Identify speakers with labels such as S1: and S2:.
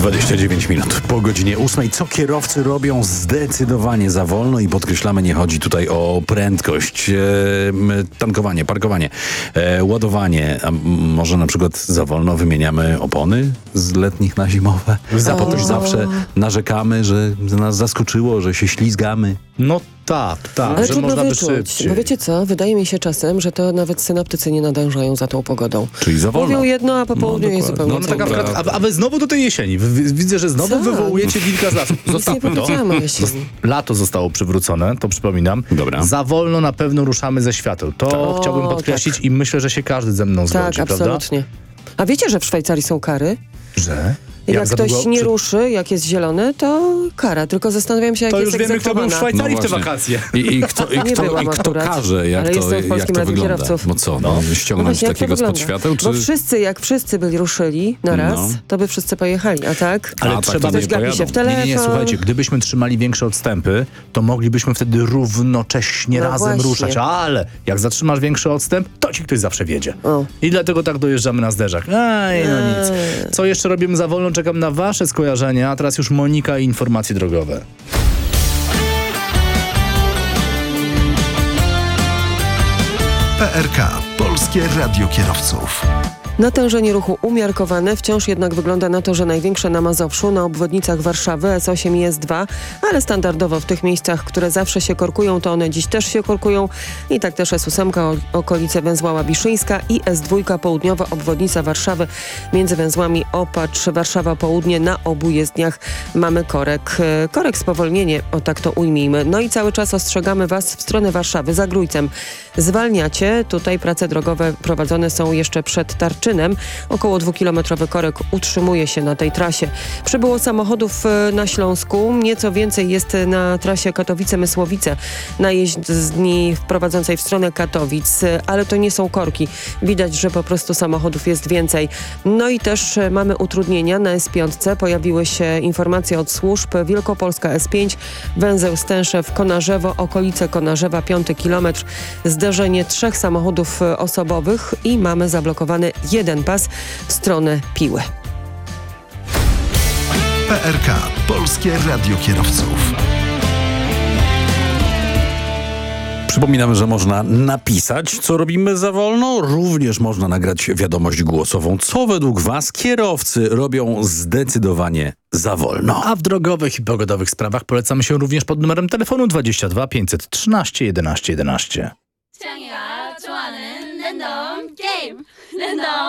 S1: 29 minut po godzinie 8. Co kierowcy robią zdecydowanie za wolno i podkreślamy, nie chodzi tutaj o prędkość, tankowanie, parkowanie, ładowanie, a może na przykład za wolno wymieniamy opony z letnich na zimowe. Potem zawsze narzekamy, że nas zaskoczyło, że się ślizgamy.
S2: No tak,
S3: Ale
S2: że
S3: trudno
S2: można by
S3: wyczuć,
S2: szybciej.
S3: bo wiecie co, wydaje mi się czasem, że to nawet synaptycy nie nadążają za tą pogodą.
S1: Czyli za wolno.
S3: Mówią jedno, a po południu jest zupełnie
S2: No tak,
S3: co
S2: a wy znowu do tej jesieni. Widzę, że znowu
S3: Co?
S2: wywołujecie wilka z lasu.
S3: Nic nie
S2: Zostawmy to.
S3: powiedziałam o jesieni.
S2: Lato zostało przywrócone, to przypominam.
S1: Dobra.
S2: Za wolno na pewno ruszamy ze świateł. To chciałbym podkreślić i myślę, że się każdy ze mną zgodzi,
S3: Tak,
S2: prawda?
S3: absolutnie. A wiecie, że w Szwajcarii są kary?
S2: Że?
S3: Jak
S2: za
S3: ktoś
S2: długo
S3: nie ruszy, jak jest zielony, to kara. Tylko zastanawiam się, jak
S2: To
S3: jest
S2: już wiemy, kto był w
S3: egzekwowana.
S2: Szwajcarii w te
S1: właśnie.
S2: wakacje.
S1: I kto
S3: akurat,
S1: każe, jak
S3: ale
S1: to,
S3: jestem w
S1: jak
S3: Polskim
S1: to
S3: Radiu
S1: wygląda?
S3: Kierowców.
S1: No co,
S3: No
S1: ściągnąć
S3: właśnie, jak to
S1: takiego spod
S3: wygląda?
S1: świateł? Czy...
S3: Bo jak wszyscy by ruszyli na raz,
S1: No.
S3: to by wszyscy pojechali, a tak?
S2: Ale
S1: tak
S2: trzeba
S1: to
S2: by
S1: nie
S3: gapi się w telefon.
S2: Nie, słuchajcie, gdybyśmy trzymali większe odstępy, to moglibyśmy wtedy równocześnie
S3: No
S2: razem
S3: właśnie.
S2: ruszać. Ale jak zatrzymasz większy odstęp, to ci ktoś zawsze wiedzie.
S3: O.
S2: I dlatego tak dojeżdżamy na zderzak. Ej, no nic. Co jeszcze robimy za wolno? Czekam na wasze skojarzenia, a teraz już Monika i informacje drogowe.
S4: PRK, Polskie Radio Kierowców.
S3: Natężenie ruchu umiarkowane, wciąż jednak wygląda na to, że największe na Mazowszu, na obwodnicach Warszawy S8 i S2, ale standardowo w tych miejscach, które zawsze się korkują, to one dziś też się korkują. I tak też S8, okolice węzła Łabiszyńska i S2, południowa obwodnica Warszawy między węzłami Opacz, Warszawa Południe. Na obu jezdniach mamy korek spowolnienie, o tak to ujmijmy. No i cały czas ostrzegamy Was w stronę Warszawy, za Grójcem. Zwalniacie, tutaj prace drogowe prowadzone są jeszcze przed Tarczynem. Około 2-kilometrowy korek utrzymuje się na tej trasie. Przybyło samochodów na Śląsku. Nieco więcej jest na trasie Katowice-Mysłowice, na jezdni prowadzącej w stronę Katowic, ale to nie są korki. Widać, że po prostu samochodów jest więcej. No i też mamy utrudnienia na S5. Pojawiły się informacje od służb. Wielkopolska S5, węzeł Stęszew-Konarzewo, okolice Konarzewa, 5 kilometr. Zderzenie 3 samochodów osobowych i mamy zablokowany jeden pas w stronę Piły.
S4: PRK, Polskie Radio Kierowców.
S1: Przypominamy, że można napisać, co robimy za wolno. Również można nagrać wiadomość głosową. Co według Was kierowcy robią zdecydowanie za wolno?
S2: A w drogowych i pogodowych sprawach polecamy się również pod numerem telefonu 22 513 11 11.
S5: 창이가 좋아하는 랜덤 게임 랜덤